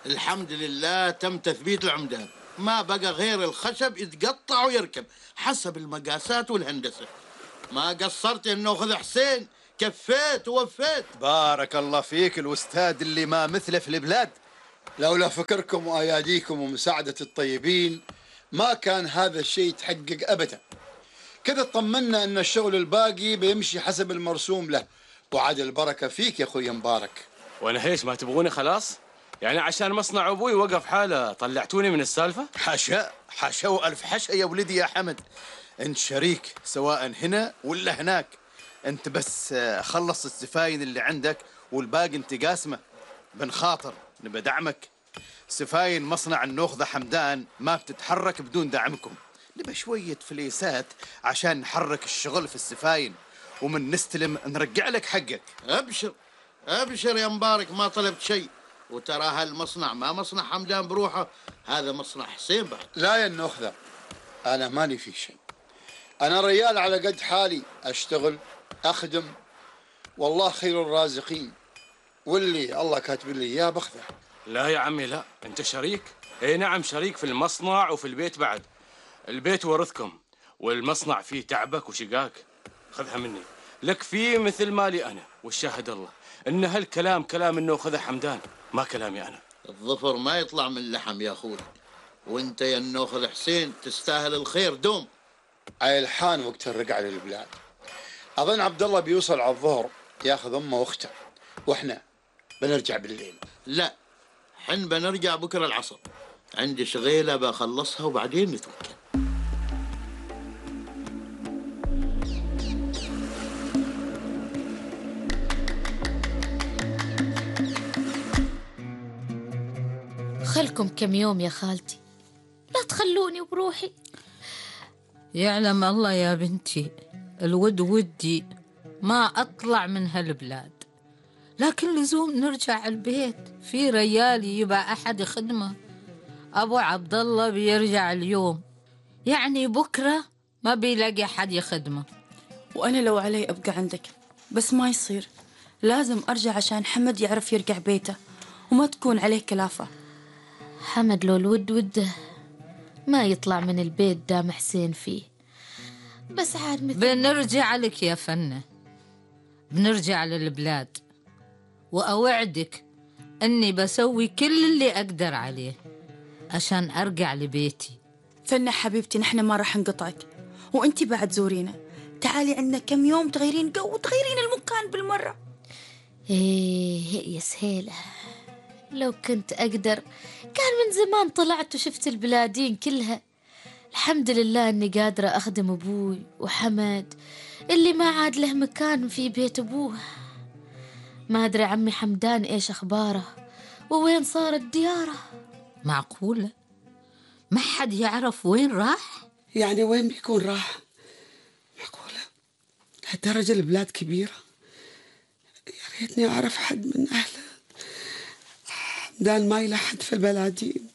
الحمد لله تم تثبيت العمدان، ما بقى غير الخشب يتقطع ويركب حسب المقاسات والهندسة. ما قصرت يا النوخذ حسين، كفيت ووفيت. بارك الله فيك الأستاذ اللي ما مثله في البلاد. لولا فكركم وأياديكم ومساعدة الطيبين ما كان هذا الشيء يتحقق أبدا. كذا طمنا أن الشغل الباقي بيمشي حسب المرسوم له، وعاد البركة فيك يا أخوي مبارك. وأنا هيش ما تبغوني خلاص؟ يعني عشان مصنع أبوي وقف حاله طلعتوني من السالفة؟ حاشا حاشا وألف حاشا يا ولدي يا حمد، أنت شريك سواء هنا ولا هناك. أنت بس خلص السفاين اللي عندك والباقي أنت قاسمه. بن خاطر نبى دعمك. سفاين مصنع النوخذة حمدان ما بتتحرك بدون دعمكم. نبى شوية فليسات عشان نحرك الشغل في السفاين، ومن نستلم نرجع لك حقك. أبشر أبشر يا مبارك، ما طلبت شيء. وترى هالمصنع ما مصنع حمدان بروحه، هذا مصنع حسين بعد. لا يا النخذة، أنا ماني في شيء. أنا ريال على قد حالي، أشتغل أخدم، والله خير الرازقين، واللي الله كاتب لي إياه بأخذه. لا يا عمي لا، أنت شريك. إيه نعم شريك في المصنع وفي البيت بعد. البيت ورثكم والمصنع فيه تعبك وشقاك. خذها مني، لك فيه مثل مالي أنا، والشاهد الله إن هالكلام كلام إنه خذها حمدان، ما كلامي أنا. الظفر ما يطلع من اللحم يا أخوي، وانت يا النوخذ حسين تستاهل الخير دوم. عيلحان وقت الرجعة للبلاد. أظن عبد الله بيوصل على الظهر ياخذ أمه وأخته، وإحنا بنرجع بالليل. لا، حن بنرجع بكرة العصر، عندي شغيلة بخلصها وبعدين نتوكل. خلكم كم يوم يا خالتي، لا تخلوني بروحي. يعلم الله يا بنتي الود ودي ما أطلع من هالبلاد، لكن لزوم نرجع البيت. في ريال يبقى أحد خدمة. أبو عبد الله بيرجع اليوم، يعني بكرة ما بيلاقي أحد يخدمه. وأنا لو علي أبقى عندك، بس ما يصير، لازم أرجع عشان حمد يعرف يرجع بيته وما تكون عليه كلافة. حمد لو الود وده ما يطلع من البيت دام حسين فيه، بس عاد بنرجع لك يا فنة، بنرجع للبلاد، وأوعدك أني بسوي كل اللي أقدر عليه عشان أرجع لبيتي. فنة حبيبتي، نحن ما راح نقطعك، وأنتي بعد زورينا. تعالي عندنا كم يوم تغيرين جو وتغيرين المكان بالمرة. إيه يا سهيلة، لو كنت أقدر كان من زمان طلعت وشفت البلادين كلها. الحمد لله أني قادرة أخدم أبوي وحمد اللي ما عاد له مكان في بيت أبوه. ما أدري عمي حمدان إيش أخباره ووين صارت دياره. معقولة ما حد يعرف وين راح؟ يعني وين بيكون راح؟ معقولة هالدرجة البلاد كبيرة؟ يا ريتني أعرف حد من أهله. حمدان ما يلحد في البلادين،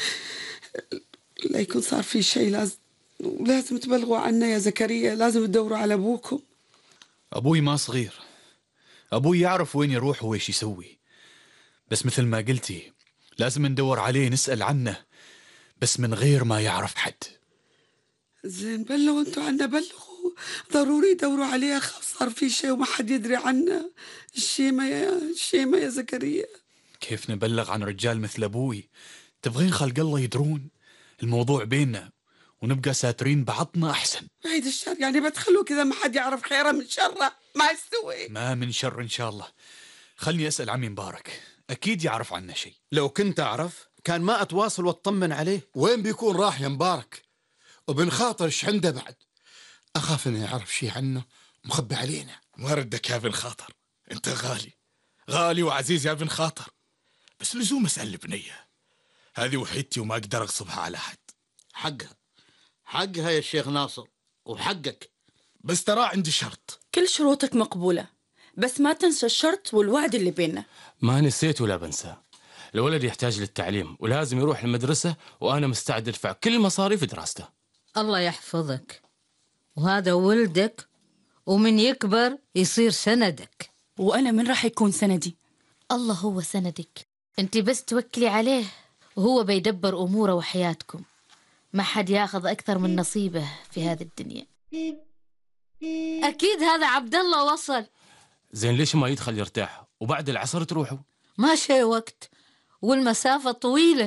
لا يكون صار في شيء. لازم تبلغوا عنه يا زكريا، لازم تدوروا على أبوكم. أبوي ما صغير، أبوي يعرف وين يروح وإيش يسوي، بس مثل ما قلتي لازم ندور عليه نسأل عنه، بس من غير ما يعرف حد. زين بلغوا انتوا عنه، بلغوا ضروري دوروا عليه، أخاف صار في شيء وما حد يدري عنه. الشيمة يا زكريا. كيف نبلغ عن رجال مثل أبوي؟ تبغين خلق الله يدرون؟ الموضوع بيننا ونبقى ساترين بعضنا أحسن. بعيد الشر، يعني بتخلوا كذا ما حد يعرف خيره من شره؟ ما يستوي. ما من شر إن شاء الله. خلني أسأل عمي مبارك، أكيد يعرف عنه شيء. لو كنت أعرف كان ما أتواصل وأطمن عليه. وين بيكون راح يا مبارك؟ وبن خاطر إيش عنده بعد؟ أخاف إنه يعرف شيء عنه مخبي علينا. ما ردك يا بن خاطر، أنت غالي غالي وعزيز يا بن خاطر، بس لزوم أسأل البنية هذه وحيدتي وما أقدر أغصبها على حد. حقها يا الشيخ ناصر، وحقك. بس ترى عندي شرط. كل شروطك مقبولة، بس ما تنسى الشرط والوعد اللي بيننا. ما نسيت ولا بنسى. الولد يحتاج للتعليم ولازم يروح المدرسة، وأنا مستعد أدفع كل مصاريف دراسته. الله يحفظك، وهذا ولدك ومن يكبر يصير سندك. وأنا من راح يكون سندي؟ الله هو سندك. انت بس توكلي عليه وهو بيدبر أموره وحياتكم. ما حد ياخذ أكثر من نصيبه في هذه الدنيا. أكيد هذا عبد الله وصل. زين ليش ما يدخل يرتاح وبعد العصر تروحوا؟ ما شي وقت والمسافة طويلة.